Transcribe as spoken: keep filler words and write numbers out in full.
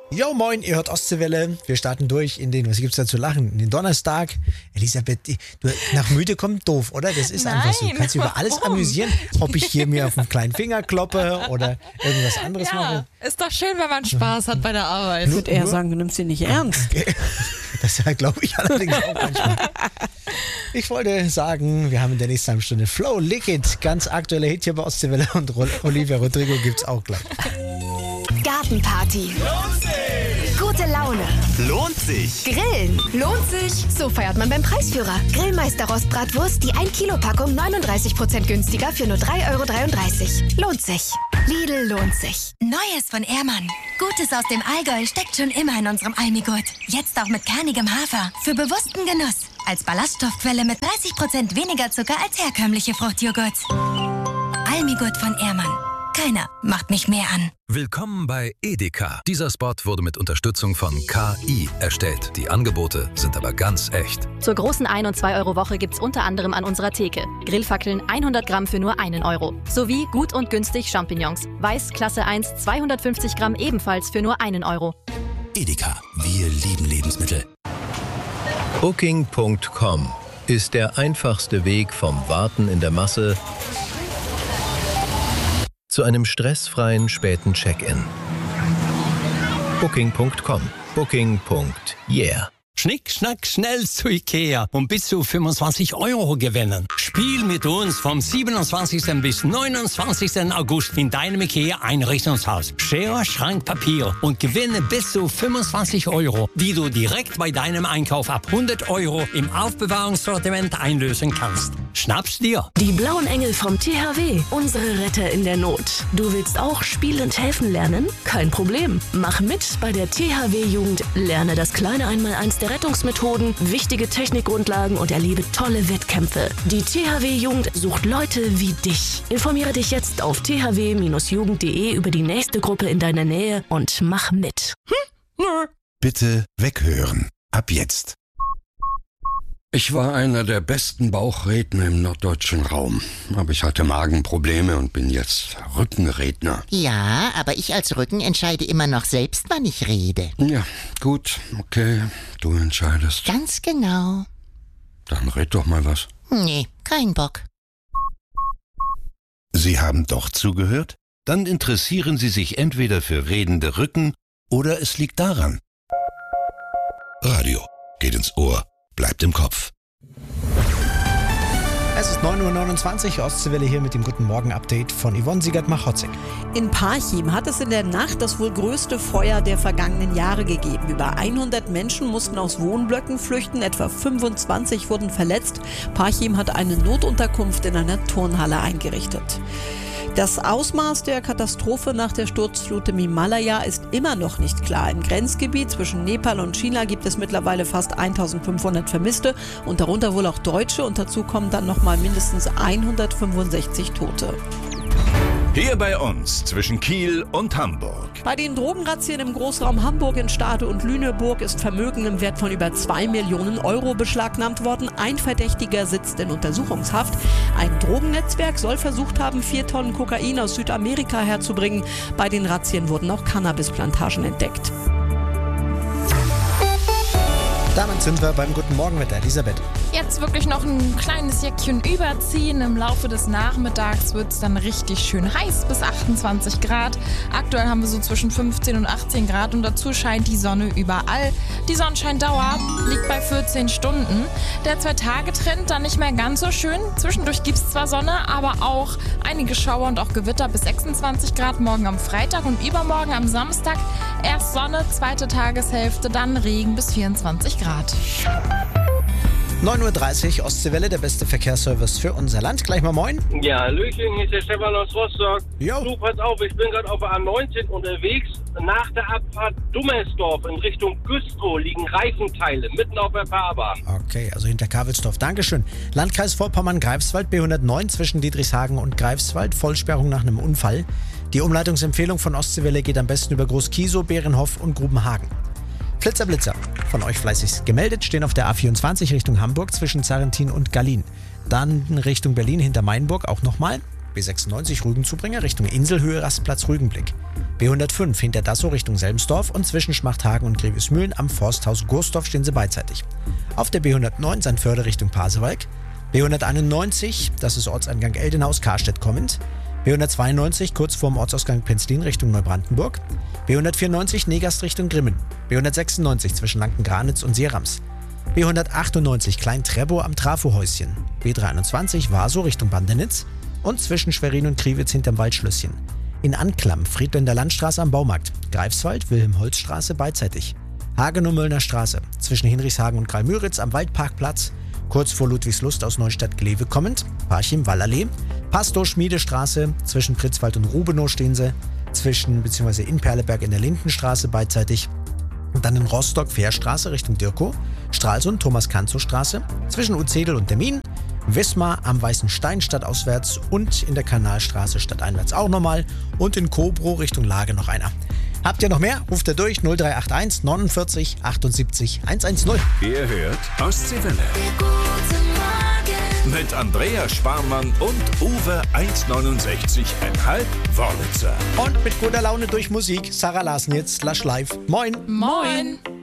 Jo, moin, ihr hört Ostseewelle. Wir starten durch in den, was gibt's da zu lachen? In den Donnerstag. Elisabeth, du, nach müde kommt doof, oder? Das ist Nein, einfach so. Du kannst dich über alles warum? amüsieren. Ob ich hier mir auf den kleinen Finger kloppe oder irgendwas anderes Ja, mache. ist doch schön, wenn man Spaß hat bei der Arbeit. Ich würde eher sagen, du nimmst sie nicht ernst. Das glaube ich allerdings auch manchmal. Ich wollte sagen, wir haben in der nächsten halben Stunde Flow Liquid, ganz aktueller Hit hier bei Ostseewelle, und Olivia Rodrigo gibt's auch gleich. Gartenparty. Lohnt sich! Gute Laune. Lohnt sich! Grillen. Lohnt sich. So feiert man beim Preisführer. Grillmeister Rostbratwurst, die ein Kilo Packung neununddreißig Prozent günstiger für nur drei Euro dreiunddreißig. Lohnt sich. Lidl lohnt sich. Neues von Ehrmann. Gutes aus dem Allgäu steckt schon immer in unserem Almigurt. Jetzt auch mit kernigem Hafer. Für bewussten Genuss. Als Ballaststoffquelle mit dreißig Prozent weniger Zucker als herkömmliche Fruchtjoghurts. Almigurt von Ehrmann. Keiner macht mich mehr an. Willkommen bei Edeka. Dieser Spot wurde mit Unterstützung von K I erstellt. Die Angebote sind aber ganz echt. Zur großen ein- und zwei Euro Woche gibt's unter anderem an unserer Theke Grillfackeln hundert Gramm für nur einen Euro. Sowie gut und günstig Champignons. Weiß Klasse eins zweihundertfünfzig Gramm ebenfalls für nur einen Euro. Edeka, wir lieben Lebensmittel. Booking Punkt com ist der einfachste Weg vom Warten in der Masse zu einem stressfreien späten Check-in. Booking Punkt com. Booking. Yeah. Schnick, schnack, schnell zu Ikea und bis zu fünfundzwanzig Euro gewinnen. Spiel mit uns vom siebenundzwanzigsten bis neunundzwanzigsten August in deinem Ikea-Einrichtungshaus. Schere, Schrank, Papier und gewinne bis zu fünfundzwanzig Euro, die du direkt bei deinem Einkauf ab hundert Euro im Aufbewahrungssortiment einlösen kannst. Schnapp's dir! Die blauen Engel vom T H W, unsere Retter in der Not. Du willst auch spielend helfen lernen? Kein Problem. Mach mit bei der T H W-Jugend. Lerne das kleine Einmaleins der Rettungsmethoden, wichtige Technikgrundlagen und erlebe tolle Wettkämpfe. Die T H W-Jugend sucht Leute wie dich. Informiere dich jetzt auf t h w Bindestrich jugend punkt d e über die nächste Gruppe in deiner Nähe und mach mit. Hm? Bitte weghören. Ab jetzt. Ich war einer der besten Bauchredner im norddeutschen Raum. Aber ich hatte Magenprobleme und bin jetzt Rückenredner. Ja, aber ich als Rücken entscheide immer noch selbst, wann ich rede. Ja, gut, okay, du entscheidest. Ganz genau. Dann red doch mal was. Nee, kein Bock. Sie haben doch zugehört? Dann interessieren Sie sich entweder für redende Rücken oder es liegt daran. Radio geht ins Ohr, bleibt im Kopf. Es ist neun Uhr neunundzwanzig, Ostseewelle hier mit dem Guten Morgen-Update von Yvonne Siegert-Machotzig. In Parchim hat es in der Nacht das wohl größte Feuer der vergangenen Jahre gegeben. Über hundert Menschen mussten aus Wohnblöcken flüchten, etwa fünfundzwanzig wurden verletzt. Parchim hat eine Notunterkunft in einer Turnhalle eingerichtet. Das Ausmaß der Katastrophe nach der Sturzflut im Himalaya ist immer noch nicht klar. Im Grenzgebiet zwischen Nepal und China gibt es mittlerweile fast eintausendfünfhundert Vermisste und darunter wohl auch Deutsche. Und dazu kommen dann nochmal mindestens hundertfünfundsechzig Tote. Hier bei uns zwischen Kiel und Hamburg. Bei den Drogenrazzien im Großraum Hamburg in Stade und Lüneburg ist Vermögen im Wert von über zwei Millionen Euro beschlagnahmt worden. Ein Verdächtiger sitzt in Untersuchungshaft. Ein Drogennetzwerk soll versucht haben, vier Tonnen Kokain aus Südamerika herzubringen. Bei den Razzien wurden auch Cannabisplantagen entdeckt. Damit sind wir beim Guten Morgenwetter. Elisabeth. Jetzt wirklich noch ein kleines Jäckchen überziehen. Im Laufe des Nachmittags wird es dann richtig schön heiß, bis achtundzwanzig Grad. Aktuell haben wir so zwischen fünfzehn und achtzehn Grad und dazu scheint die Sonne überall. Die Sonnenscheindauer liegt bei vierzehn Stunden. Der Zwei-Tage-Trend dann nicht mehr ganz so schön. Zwischendurch gibt es zwar Sonne, aber auch einige Schauer und auch Gewitter bis sechsundzwanzig Grad morgen am Freitag und übermorgen am Samstag. Erst Sonne, zweite Tageshälfte, dann Regen bis vierundzwanzig Grad. neun Uhr dreißig, Ostseewelle, der beste Verkehrsservice für unser Land. Gleich mal moin. Ja, Hallöchen, hier ist der Stefan aus Rostock. Jo. Du, pass auf, ich bin gerade auf der A neunzehn unterwegs. Nach der Abfahrt Dummersdorf in Richtung Güstrow liegen Reifenteile mitten auf der Fahrbahn. Okay, also hinter Kavelsdorf. Dankeschön. Landkreis Vorpommern-Greifswald, B hundertneun zwischen Dietrichshagen und Greifswald. Vollsperrung nach einem Unfall. Die Umleitungsempfehlung von Ostseewelle geht am besten über Groß-Kiesow, Bärenhof und Grubenhagen. Flitzer Blitzer, von euch fleißig gemeldet, stehen auf der A vierundzwanzig Richtung Hamburg zwischen Zarrentin und Gallien. Dann Richtung Berlin hinter Mainburg auch nochmal. B sechsundneunzig Rügenzubringer Richtung Inselhöhe Rastplatz Rügenblick. B hundertfünf hinter Dassow Richtung Selmsdorf und zwischen Schmachthagen und Grevesmühlen am Forsthaus Gorsdorf stehen sie beidseitig. Auf der B hundertneun Sandförde Richtung Pasewalk. B hunderteinundneunzig, das ist Ortseingang Eldenhaus Karstedt kommend. B hundertzweiundneunzig kurz vorm Ortsausgang Penzlin Richtung Neubrandenburg. B hundertvierundneunzig Negast Richtung Grimmen. B hundertsechsundneunzig zwischen Lanken-Granitz und Seerams. B hundertachtundneunzig Klein-Trebow am Trafohäuschen. B dreiundzwanzig Warsow Richtung Bandenitz und zwischen Schwerin und Kriwitz hinterm Waldschlösschen. In Anklam Friedländer Landstraße am Baumarkt. Greifswald Wilhelm-Holz-Straße beidseitig. Hagenow-Möllner Straße zwischen Hinrichshagen und Karl-Müritz am Waldparkplatz. Kurz vor Ludwigslust aus Neustadt-Glewe kommend. Parchim-Wallallee. Pastow-Schmiedestraße zwischen Pritzwald und Rubenow stehen sie. Zwischen bzw. in Perleberg in der Lindenstraße beidseitig. Und dann in Rostock Fährstraße Richtung Dirkow. Stralsund Thomas-Kanzow-Straße. Zwischen Uzedel und Demmin. Wismar am Weißen Stein stadtauswärts und in der Kanalstraße stadteinwärts auch nochmal. Und in Kobrow Richtung Lage noch einer. Habt ihr noch mehr? Ruft ihr durch null drei acht eins neunundvierzig achtundsiebzig hundertzehn. Ihr hört Ostseewelle. Mit Andrea Sparmann und Uwe eins neunundsechzig Komma fünf Wörlitzer. Und mit guter Laune durch Musik. Sarah Larsen jetzt, Lush Live. Moin. Moin.